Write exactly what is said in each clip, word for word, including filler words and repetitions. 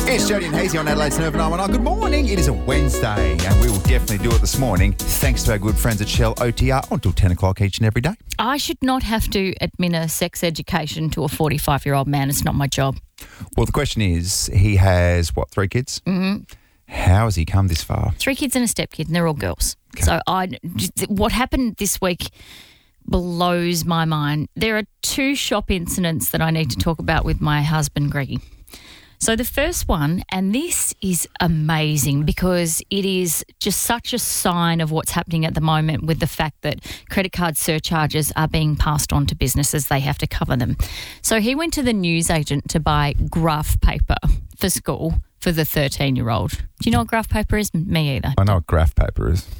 It's Jody and Hazy on Adelaide's Nerve nine one nine. Good morning. It is a Wednesday, and we will definitely do it this morning, thanks to our good friends at Shell O T R, until ten o'clock each and every day. I should not have to administer sex education to a forty-five-year-old man. It's not my job. Well, the question is, he has, what, three kids? Mm-hmm. How has he come this far? Three kids and a stepkid, and they're all girls. Okay. So I, what happened this week blows my mind. There are two shop incidents that I need to talk about with my husband, Greggy. So the first one, and this is amazing because it is just such a sign of what's happening at the moment with the fact that credit card surcharges are being passed on to businesses. They have to cover them. So he went to the newsagent to buy graph paper for school for the thirteen-year-old. Do you know what graph paper is? Me either. I know what graph paper is.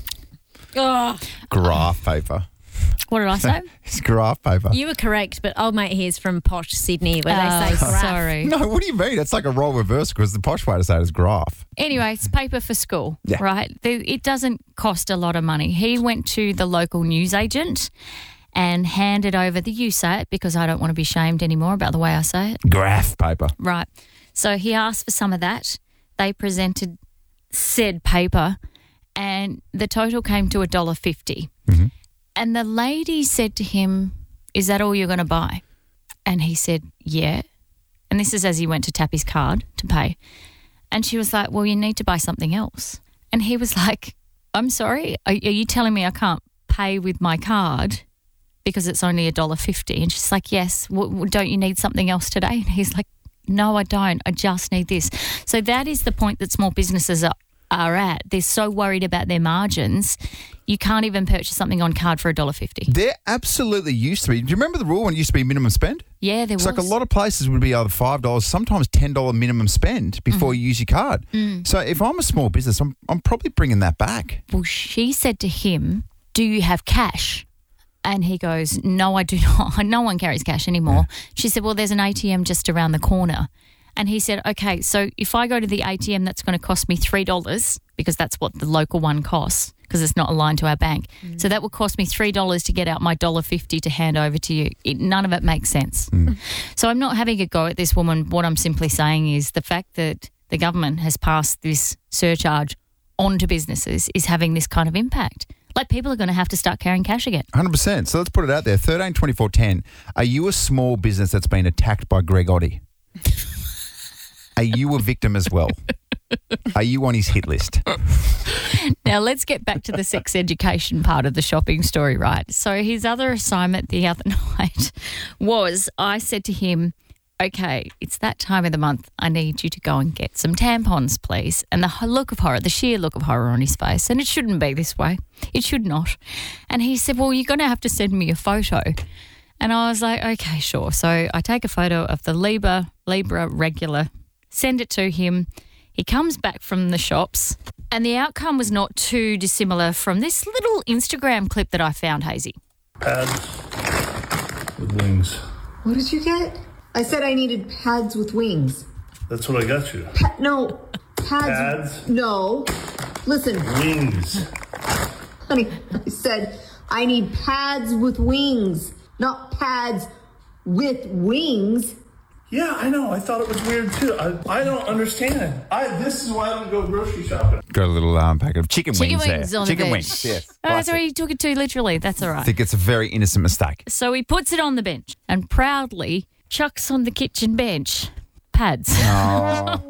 Oh. Graph paper. What did I say? It's graph paper. You were correct, but old mate here's from posh Sydney where uh, they say graph. Sorry. No, what do you mean? It's like a role reversal because the posh way to say it is graph. Anyway, it's paper for school, yeah. right? It doesn't cost a lot of money. He went to the local newsagent and handed over the, you say it because I don't want to be shamed anymore about the way I say it. Graph paper. Right. So he asked for some of that. They presented said paper and the total came to one dollar fifty. Mm-hmm. And the lady said to him, is that all you're going to buy? And he said, yeah. And this is as he went to tap his card to pay. And she was like, well, you need to buy something else. And he was like, I'm sorry, are, are you telling me I can't pay with my card because it's only one dollar fifty? And she's like, yes, w- w- don't you need something else today? And he's like, no, I don't. I just need this. So that is the point that small businesses are, are at. They're so worried about their margins. You can't even purchase something on card for one dollar fifty. There absolutely used to be. Do you remember the rule when it used to be minimum spend? Yeah, there it's was. It's like a lot of places would be either five dollars, sometimes ten dollars minimum spend before mm. you use your card. Mm. So if I'm a small business, I'm, I'm probably bringing that back. Well, she said to him, do you have cash? And he goes, no, I do not. No one carries cash anymore. Yeah. She said, well, there's an A T M just around the corner. And he said, okay, so if I go to the A T M, that's going to cost me three dollars because that's what the local one costs because it's not aligned to our bank. Mm. So that would cost me three dollars to get out my one dollar fifty to hand over to you. It, none of it makes sense. Mm. So I'm not having a go at this woman. What I'm simply saying is the fact that the government has passed this surcharge onto businesses is having this kind of impact. Like people are going to have to start carrying cash again. one hundred percent. So let's put it out there. thirteen twenty-four ten. Are you a small business that's been attacked by Greg Oddie? Are you a victim as well? Are you on his hit list? Now, let's get back to the sex education part of the shopping story, right? So his other assignment the other night was I said to him, okay, it's that time of the month. I need you to go and get some tampons, please. And the look of horror, the sheer look of horror on his face, and it shouldn't be this way. It should not. And he said, well, you're going to have to send me a photo. And I was like, okay, sure. So I take a photo of the Libra, Libra regular, send it to him. He comes back from the shops and the outcome was not too dissimilar from this little Instagram clip that I found, Hazy. Pads with wings. What did you get? I said I needed pads with wings. That's what I got you. Pa- no, pads. Pads? No. Listen. Wings. Honey, I said I need pads with wings, not pads with wings. Yeah, I know. I thought it was weird too. I, I don't understand. I this is why I don't go grocery shopping. Got a little um, packet of chicken, chicken wings, wings there. on Chicken the wings, bench. yes. Oh, sorry, you took it too literally. That's all right. I think it's a very innocent mistake. So he puts it on the bench and proudly chucks on the kitchen bench pads. Oh.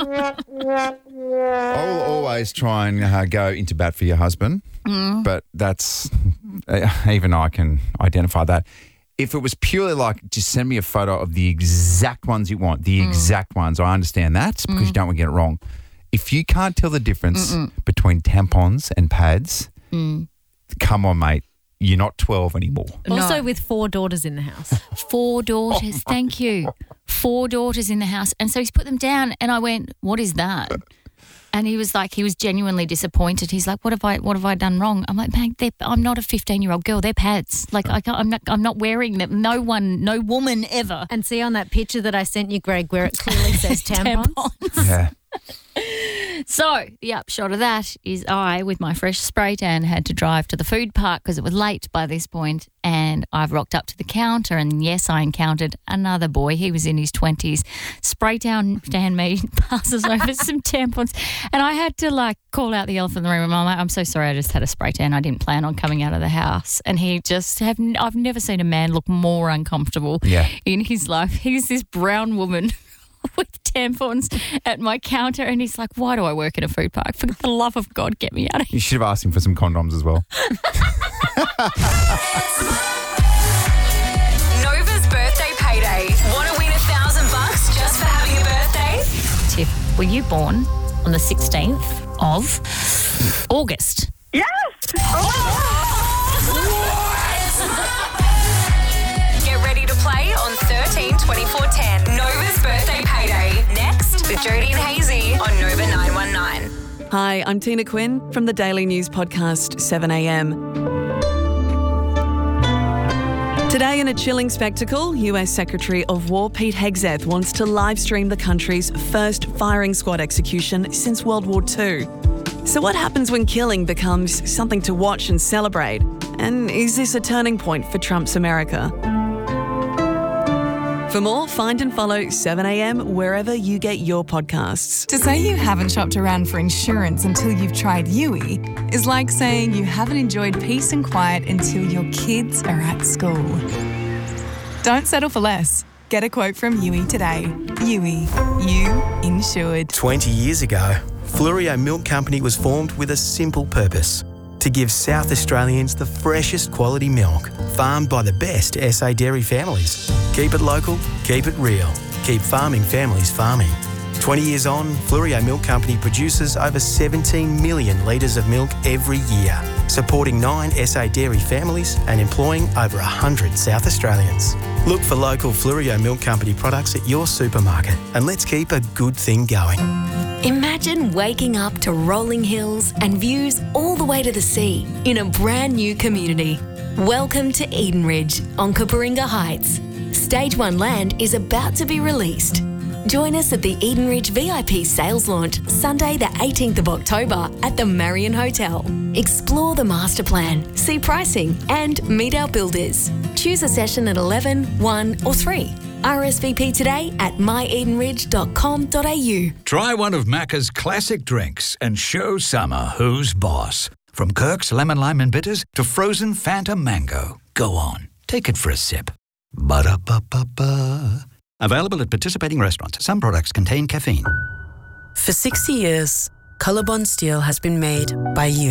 I will always try and uh, go into bat for your husband, mm. but that's uh, even I can identify that. If it was purely like, just send me a photo of the exact ones you want, the mm. exact ones, I understand that because mm. you don't want to get it wrong. If you can't tell the difference Mm-mm. between tampons and pads, mm. come on, mate. You're not twelve anymore. Also no. with four daughters in the house. Four daughters, thank you. Four daughters in the house. And so he's put them down and I went, what is that? And he was like, he was genuinely disappointed. He's like, what have I, what have I done wrong? I'm like, man, I'm not a fifteen-year-old girl. They're pads. Like, I can't, I'm not, I'm not wearing them. No one, no woman ever. And see on that picture that I sent you, Greg, where it clearly says tampons. tampons. Yeah. So the upshot of that is I, with my fresh spray tan, had to drive to the food park because it was late by this point, and I've rocked up to the counter, and yes, I encountered another boy. He was in his twenties. Spray tan, tan me, passes over some tampons, and I had to like call out the elephant in the room. I'm like, I'm so sorry, I just had a spray tan. I didn't plan on coming out of the house. And he just have I've never seen a man look more uncomfortable Yeah. in his life. He's this brown woman with tampons at my counter, and he's like, why do I work in a food park? For the love of God, get me out of here. You should have asked him for some condoms as well. Nova's birthday payday. Want to win a thousand bucks just for having a birthday? Tiff, were you born on the sixteenth of August? Yes! Get ready to play on thirteen twenty-four ten. Nova's birthday payday. Next with Jody and Hazy on Nova nine one nine. Hi, I'm Tina Quinn from the Daily News podcast seven a m. Today, in a chilling spectacle, U S Secretary of War Pete Hegseth wants to live stream the country's first firing squad execution since World War Two. So what happens when killing becomes something to watch and celebrate? And is this a turning point for Trump's America? For more, find and follow seven a m wherever you get your podcasts. To say you haven't shopped around for insurance until you've tried Yui is like saying you haven't enjoyed peace and quiet until your kids are at school. Don't settle for less. Get a quote from Yui today. Yui, you insured. twenty years ago, Fluorio Milk Company was formed with a simple purpose: to give South Australians the freshest quality milk, farmed by the best S A dairy families. Keep it local, keep it real, keep farming families farming. twenty years on, Fluorio Milk Company produces over seventeen million litres of milk every year, supporting nine S A dairy families and employing over one hundred South Australians. Look for local Fluorio Milk Company products at your supermarket, and let's keep a good thing going. Imagine waking up to rolling hills and views all the way to the sea in a brand new community. Welcome to Eden Ridge on Cooperinga Heights. Stage one land is about to be released. Join us at the Eden Ridge V I P sales launch Sunday the eighteenth of October at the Marion Hotel. Explore the master plan, see pricing and meet our builders. Choose a session at eleven, one or three. R S V P today at my eden ridge dot com dot a u. Try one of Macca's classic drinks and show summer who's boss. From Kirk's Lemon Lime and Bitters to frozen Fanta Mango. Go on, take it for a sip. Ba-da-ba-ba-ba. Available at participating restaurants. Some products contain caffeine. For sixty years, Colorbond Steel has been made by you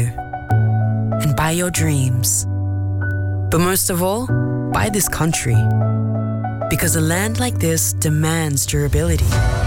and by your dreams. But most of all, by this country. Because a land like this demands durability.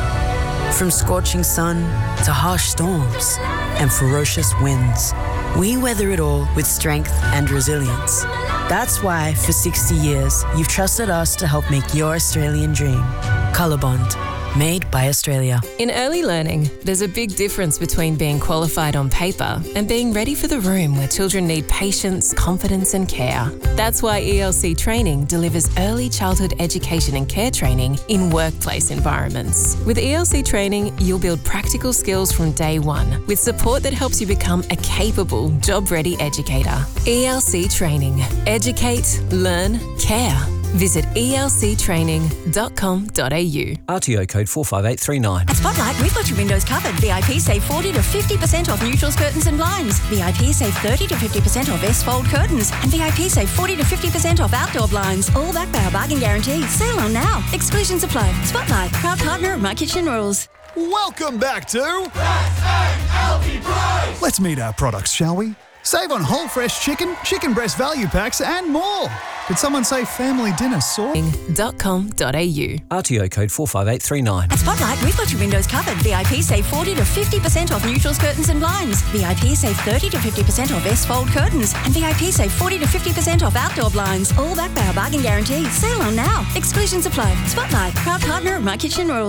From scorching sun to harsh storms and ferocious winds, we weather it all with strength and resilience. That's why, for sixty years, you've trusted us to help make your Australian dream. Colorbond, made by Australia. In early learning, there's a big difference between being qualified on paper and being ready for the room where children need patience, confidence and care. That's why E L C Training delivers early childhood education and care training in workplace environments. With E L C Training, you'll build practical skills from day one with support that helps you become a capable, job-ready educator. E L C Training. Educate, learn, care. Visit e l c training dot com dot a u. R T O code four five eight three nine. At Spotlight, we've got your windows covered. V I P save forty to fifty percent off neutrals, curtains and blinds. V I P save thirty to fifty percent off S-fold curtains. And V I P save forty to fifty percent off outdoor blinds. All backed by our bargain guarantee. Sale on now. Exclusions apply. Spotlight, proud partner of My Kitchen Rules. Welcome back to S A L T Price. Let's meet our products, shall we? Save on whole fresh chicken, chicken breast value packs and more. Did someone say family dinner sauce? dot com dot a u. R T O code four five eight three nine. At Spotlight, we've got your windows covered. V I P save forty to fifty percent off neutrals, curtains and blinds. V I P save thirty to fifty percent off S-fold curtains. And V I P save forty to fifty percent off outdoor blinds. All backed by our bargain guarantee. Sale on now. Exclusions apply. Spotlight, proud partner of My Kitchen Rules.